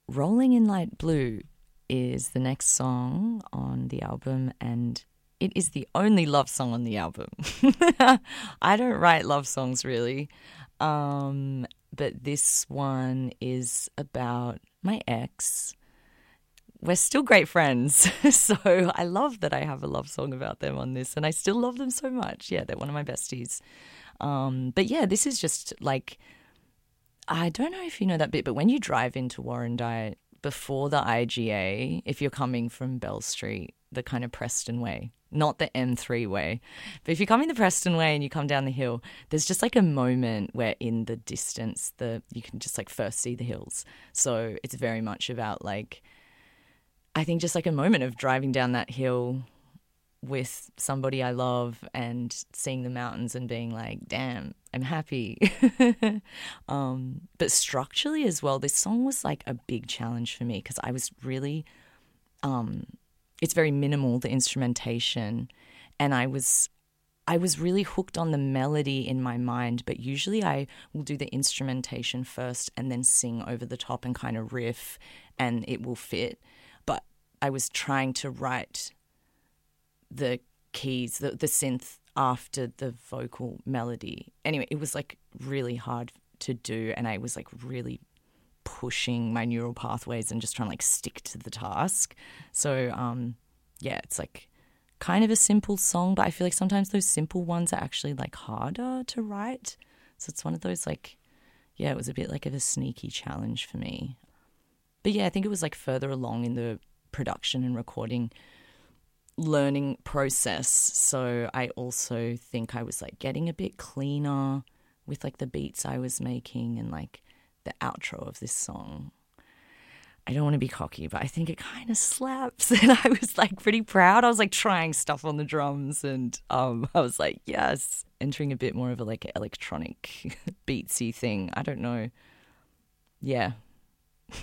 Rolling in Light Blue is the next song on the album, and it is the only love song on the album. I don't write love songs really, but this one is about my ex. We're still great friends, so I love that I have a love song about them on this, and I still love them so much. Yeah, they're one of my besties. But yeah, this is just like, I don't know if you know that bit, but when you drive into Warrandyte before the IGA, if you're coming from Bell Street, the kind of Preston way, not the M3 way, but if you're coming the Preston way and you come down the hill, there's just like a moment where in the distance you can just like first see the hills. So it's very much about like, I think just like a moment of driving down that hill with somebody I love and seeing the mountains and being like, damn, I'm happy. But structurally as well, this song was like a big challenge for me because I was really, it's very minimal, the instrumentation, and I was really hooked on the melody in my mind, but usually I will do the instrumentation first and then sing over the top and kind of riff and it will fit. But I was trying to write the keys, the synth after the vocal melody. Anyway, it was like really hard to do, and I was like really pushing my neural pathways and just trying to like stick to the task. So yeah, it's like kind of a simple song, but I feel like sometimes those simple ones are actually like harder to write. So it's one of those like, yeah, it was a bit like of a sneaky challenge for me. But yeah, I think it was like further along in the production and recording learning process. So I also think I was like getting a bit cleaner with like the beats I was making and like the outro of this song. I don't want to be cocky, but I think it kind of slaps, and I was like pretty proud. I was like trying stuff on the drums, and I was like, yes, entering a bit more of a like electronic beatsy thing. I don't know. Yeah,